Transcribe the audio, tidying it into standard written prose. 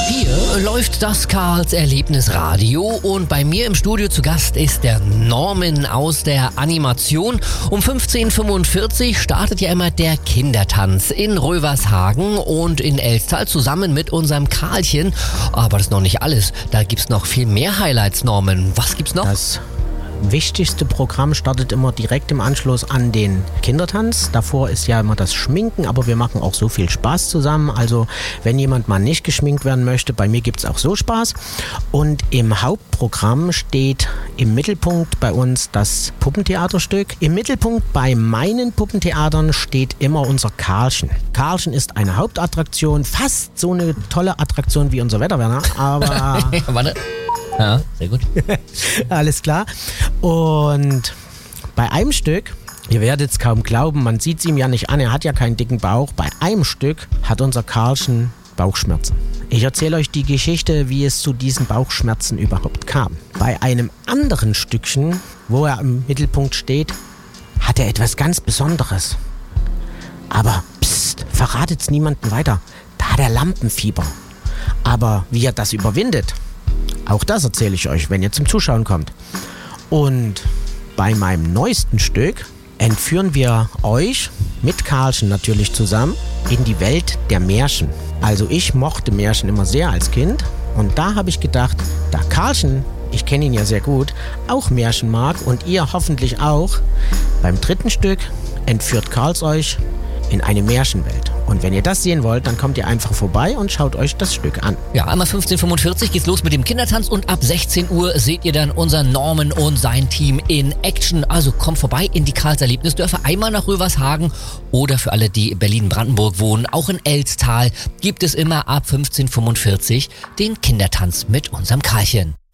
Hier läuft das Karls Erlebnisradio und bei mir im Studio zu Gast ist der Norman aus der Animation. Um 15:45 startet ja immer der Kindertanz in Rövershagen und in Elstal zusammen mit unserem Karlchen. Aber das ist noch nicht alles, da gibt's noch viel mehr Highlights, Norman. Was gibt's noch? Das wichtigste Programm startet immer direkt im Anschluss an den Kindertanz. Davor ist ja immer das Schminken, aber wir machen auch so viel Spaß zusammen. Also wenn jemand mal nicht geschminkt werden möchte, bei mir gibt es auch so Spaß. Und im Hauptprogramm steht im Mittelpunkt bei uns das Puppentheaterstück. Im Mittelpunkt bei meinen Puppentheatern steht immer unser Karlchen. Karlchen ist eine Hauptattraktion, fast so eine tolle Attraktion wie unser Wetterwerner, aber... Warte. Ja, sehr gut. Alles klar. Und bei einem Stück, ihr werdet es kaum glauben, man sieht es ihm ja nicht an, er hat ja keinen dicken Bauch. Bei einem Stück hat unser Karlchen Bauchschmerzen. Ich erzähle euch die Geschichte, wie es zu diesen Bauchschmerzen überhaupt kam. Bei einem anderen Stückchen, wo er im Mittelpunkt steht, hat er etwas ganz Besonderes. Aber psst, verratet's niemandem weiter. Da hat er Lampenfieber. Aber wie er das überwindet, auch das erzähle ich euch, wenn ihr zum Zuschauen kommt. Und bei meinem neuesten Stück entführen wir euch, mit Karlchen natürlich zusammen, in die Welt der Märchen. Also ich mochte Märchen immer sehr als Kind und da habe ich gedacht, da Karlchen, ich kenne ihn ja sehr gut, auch Märchen mag und ihr hoffentlich auch, beim dritten Stück entführt Karls euch in eine Märchenwelt. Und wenn ihr das sehen wollt, dann kommt ihr einfach vorbei und schaut euch das Stück an. Ja, einmal 15:45 geht's los mit dem Kindertanz und ab 16 Uhr seht ihr dann unseren Norman und sein Team in Action. Also kommt vorbei in die Karls Erlebnisdörfer, einmal nach Rövershagen oder für alle, die in Berlin-Brandenburg wohnen, auch in Elstal gibt es immer ab 15:45 den Kindertanz mit unserem Karlchen.